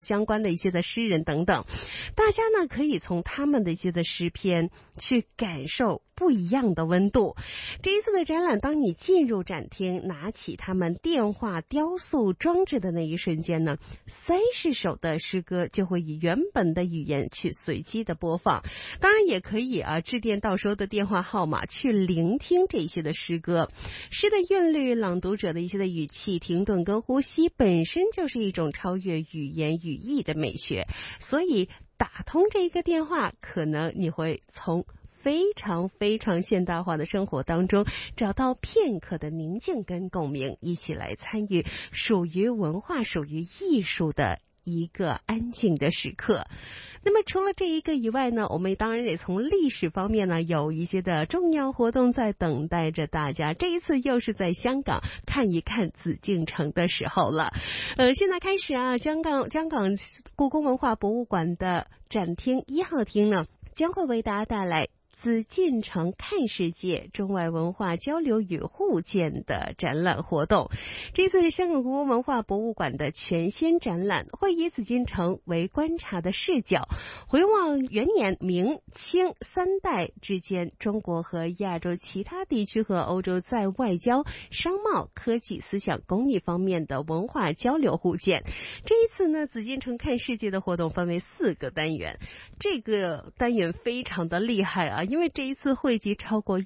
相关的一些的诗人等等，大家呢可以从他们的一些的诗篇去感受不一样的温度。这一次的展览，当你进入展厅，拿起他们电话雕塑装置的那一瞬间呢，30首的诗歌就会以原本的语言去随机的播放。当然也可以致电到时候的电话号码去聆听这些的诗歌。诗的韵律、朗读者的一些的语气、停顿跟呼吸，本身就是一种超越语言语义的美学。所以打通这一个电话，可能你会从非常非常现代化的生活当中找到片刻的宁静跟共鸣，一起来参与属于文化、属于艺术的一个安静的时刻。那么除了这一个以外呢，我们当然得从历史方面呢有一些的重要活动在等待着大家。这一次又是在香港看一看紫禁城的时候了。现在开始香港故宫文化博物馆的展厅1号厅呢，将会为大家带来紫禁城看世界中外文化交流与互鉴的展览活动。这次是香港故宫文化博物馆的全新展览，会以紫禁城为观察的视角，回望元年明清3代之间中国和亚洲其他地区和欧洲在外交、商贸、科技、思想、工艺方面的文化交流互鉴。这一次呢，紫禁城看世界的活动分为4个单元，这个单元非常的厉害因为这一次汇集超过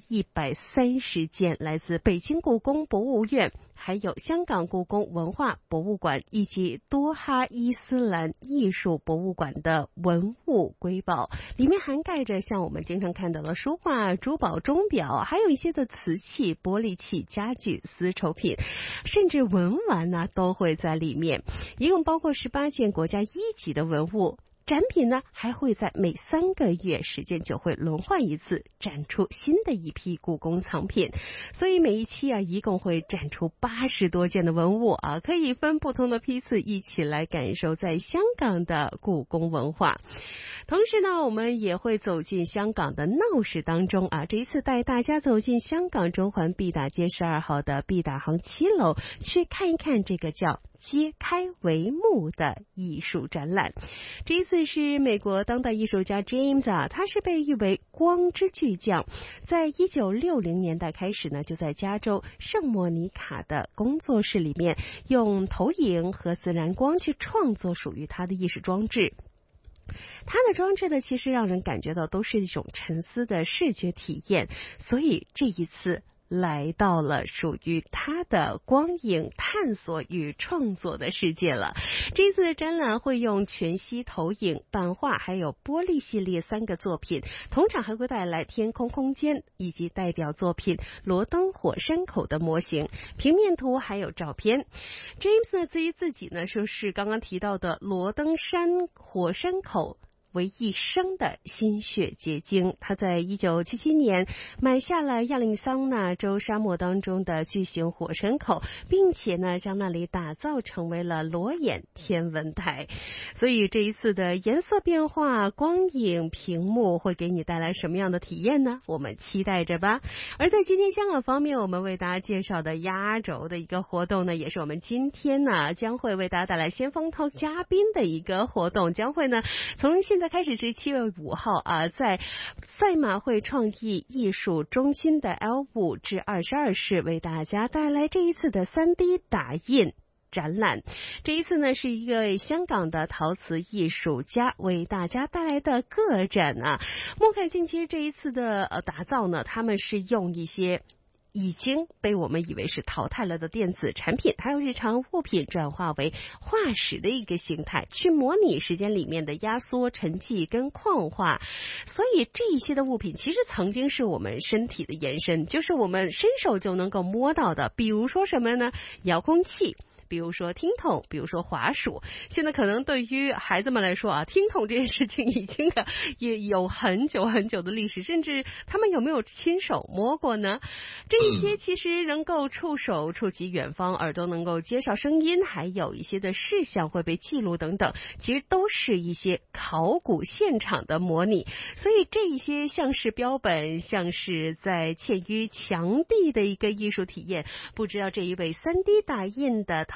130件来自北京故宫博物院，还有香港故宫文化博物馆以及多哈伊斯兰艺术博物馆的文物瑰宝，里面涵盖着像我们经常看到的书画、珠宝、钟表，还有一些的瓷器、玻璃器、家具、丝绸品，甚至文玩都会在里面。一共包括18件国家1级的文物。展品呢还会在每3个月时间就会轮换一次，展出新的一批故宫藏品。所以每一期一共会展出80多件的文物可以分不同的批次一起来感受在香港的故宫文化。同时呢，我们也会走进香港的闹市当中这一次带大家走进香港中环毕打街12号的毕打行7楼，去看一看这个叫揭开帷幕的艺术展览。这一次是美国当代艺术家 James 他是被誉为光之巨匠，在1960年代开始呢，就在加州圣莫尼卡的工作室里面用投影和自然光去创作属于他的艺术装置。它的装置呢，其实让人感觉到都是一种沉思的视觉体验，所以这一次来到了属于他的光影探索与创作的世界了。这次的展览会用全息投影、版画还有玻璃系列3个作品，同场还会带来天空空间以及代表作品罗登火山口的模型、平面图还有照片。James 呢，至于自己呢，说是刚刚提到的罗登火山口为一生的心血结晶。他在1977年买下了亚利桑那州沙漠当中的巨型火山口，并且呢将那里打造成为了裸眼天文台。所以这一次的颜色变化、光影、屏幕会给你带来什么样的体验呢？我们期待着吧。而在今天香港方面，我们为大家介绍的压轴的一个活动呢，也是我们今天呢将会为大家带来先锋套嘉宾的一个活动，将会呢从现在开始是7月5号在赛马会创意艺术中心的 L5至22室为大家带来这一次的 3D 打印展览。这一次呢是一个香港的陶瓷艺术家为大家带来的个展莫凯信其实这一次的打造呢，他们是用一些已经被我们以为是淘汰了的电子产品还有日常物品转化为化石的一个形态，去模拟时间里面的压缩、沉寂跟矿化。所以这一些的物品其实曾经是我们身体的延伸，就是我们伸手就能够摸到的，比如说什么呢？遥控器，比如说听筒，比如说滑鼠。现在可能对于孩子们来说听筒这件事情已经也有很久很久的历史，甚至他们有没有亲手摸过呢？这一些其实能够触手触及远方，耳朵能够接受声音，还有一些的事项会被记录等等，其实都是一些考古现场的模拟。所以这一些像是标本，像是在嵌于墙壁的一个艺术体验，不知道这一位 3D 打印的陶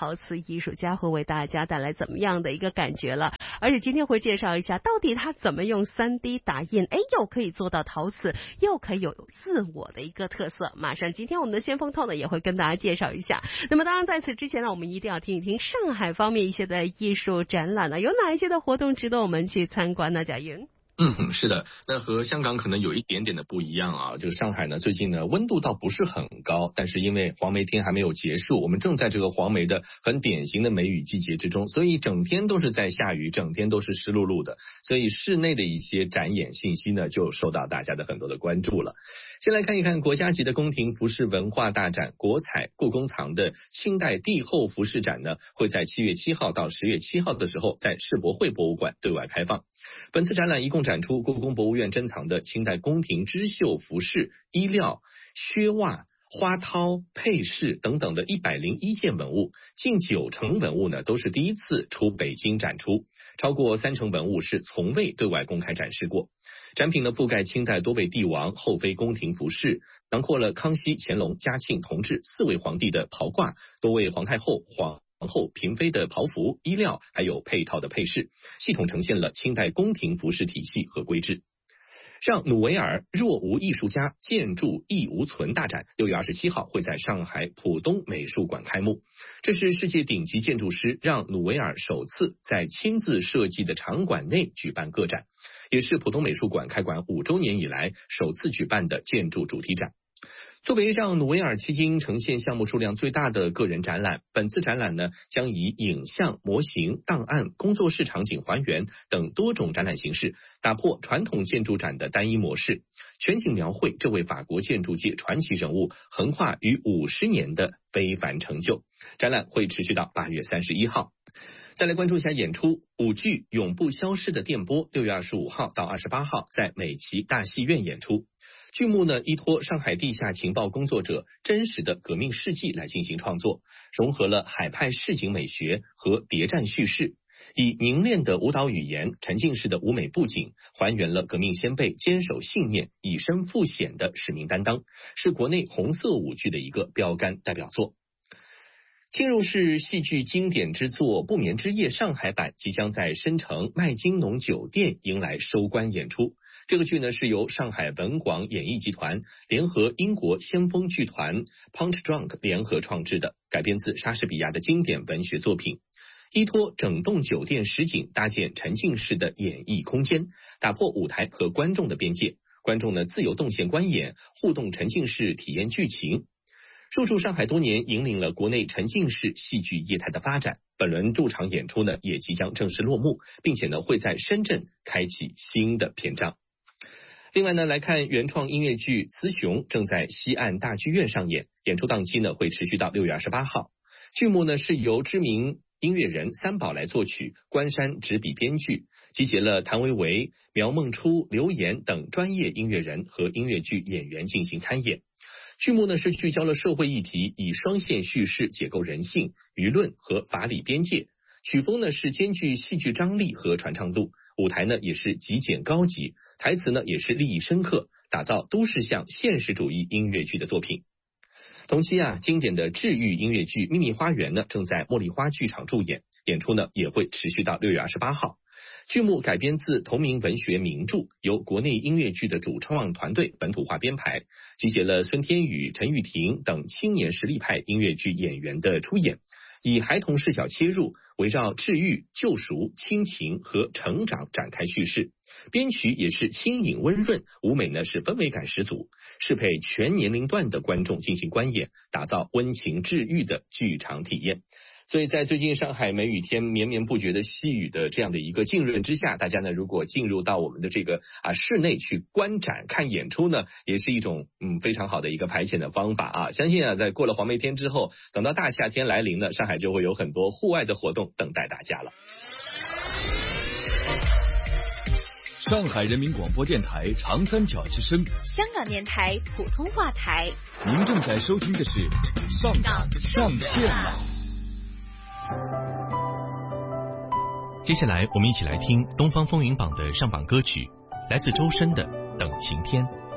陶瓷艺术家会为大家带来怎么样的一个感觉了。而且今天会介绍一下，到底他怎么用 3D 打印，又可以做到陶瓷，又可以有自我的一个特色。马上今天我们的先锋透呢也会跟大家介绍一下。那么当然在此之前呢，我们一定要听一听上海方面一些的艺术展览呢，有哪一些的活动值得我们去参观呢？贾云。 是的，那和香港可能有一点点的不一样啊。这个上海呢，最近呢温度倒不是很高，但是因为黄梅天还没有结束，我们正在这个黄梅的很典型的梅雨季节之中，所以整天都是在下雨，整天都是湿漉漉的，所以室内的一些展演信息呢就受到大家的很多的关注了。先来看一看国家级的宫廷服饰文化大展国彩故宫藏的清代帝后服饰展呢，会在7月7号到10月7号的时候在世博会博物馆对外开放。本次展览一共展出故宫博物院珍藏的清代宫廷织绣服饰、衣料、靴袜、花绦、配饰等等的101件文物，近90%文物呢都是第一次出北京展出，超过30%文物是从未对外公开展示过。展品呢覆盖清代多位帝王后妃宫廷服饰，囊括了康熙、乾隆、嘉庆、同治4位皇帝的袍褂，多位皇太后、皇后、嫔妃的袍服、衣料，还有配套的配饰，系统呈现了清代宫廷服饰体系和规制。让努维尔若无艺术家，建筑亦无存大展6月27号会在上海浦东美术馆开幕。这是世界顶级建筑师让努维尔首次在亲自设计的场馆内举办个展，也是浦东美术馆开馆5周年以来首次举办的建筑主题展。作为让努维尔迄今呈现项目数量最大的个人展览，本次展览呢将以影像、模型、档案、工作室场景还原等多种展览形式，打破传统建筑展的单一模式，全景描绘这位法国建筑界传奇人物横跨逾50年的非凡成就。展览会持续到8月31号。再来关注一下演出，舞剧《永不消失的电波》6月25号到28号在美琪大戏院演出。剧目呢依托上海地下情报工作者真实的革命事迹来进行创作，融合了海派市井美学和谍战叙事，以凝练的舞蹈语言、沉浸式的舞美布景，还原了革命先辈坚守信念、以身赴险的使命担当，是国内红色舞剧的一个标杆代表作。进入式戏剧经典之作《不眠之夜》上海版即将在深城麦金农酒店迎来收官演出。这个剧呢是由上海文广演艺集团联合英国先锋剧团 Punch Drunk 联合创制的，改编自莎士比亚的经典文学作品，依托整栋酒店实景搭建沉浸式的演艺空间，打破舞台和观众的边界，观众呢自由动线观演，互动沉浸式体验剧情。入驻上海多年，引领了国内沉浸式戏剧业态的发展。本轮驻场演出呢，也即将正式落幕，并且呢，会在深圳开启新的篇章。另外呢，来看原创音乐剧《雌雄》正在西岸大剧院上演，演出档期呢会持续到6月28号。剧目呢是由知名音乐人三宝来作曲，关山执笔编剧，集结了谭维维、苗梦初、刘岩等专业音乐人和音乐剧演员进行参演。剧目呢是聚焦了社会议题，以双线叙事解构人性、舆论和法理边界。曲风呢是兼具戏剧张力和传唱度，舞台呢也是极简高级，台词呢也是立意深刻，打造都市向现实主义音乐剧的作品。同期经典的治愈音乐剧《秘密花园》呢正在茉莉花剧场驻演，演出呢也会持续到6月28号。剧目改编自同名文学名著，由国内音乐剧的主创团队本土化编排，集结了孙天宇、陈玉婷等青年实力派音乐剧演员的出演，以孩童视角切入，围绕治愈、救赎、亲情和成长展开叙事。编曲也是轻盈温润，舞美呢是氛围感十足，适配全年龄段的观众进行观演，打造温情治愈的剧场体验。所以在最近上海梅雨天绵绵不绝的细雨的这样的一个浸润之下，大家呢如果进入到我们的这个室内去观展看演出呢，也是一种非常好的一个排遣的方法相信在过了黄梅天之后，等到大夏天来临呢，上海就会有很多户外的活动等待大家了。 上海人民广播电台长三角之声， 香港电台普通话台。 您正在收听的是上港上线了。 接下来我们一起来听东方风云榜的上榜歌曲，来自周深的《等晴天》。